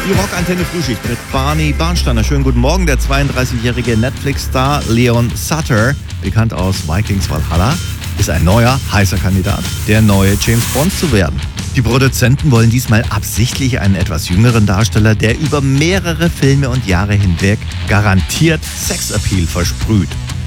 Die Rockantenne Frühschicht mit Barney Barnsteiner. Schönen guten Morgen. Der 32-jährige Netflix-Star Leon Sutter, bekannt aus Vikings Valhalla, ist ein neuer, heißer Kandidat, der neue James Bond zu werden. Die Produzenten wollen diesmal absichtlich einen etwas jüngeren Darsteller, der über mehrere Filme und Jahre hinweg garantiert Sexappeal versprüht.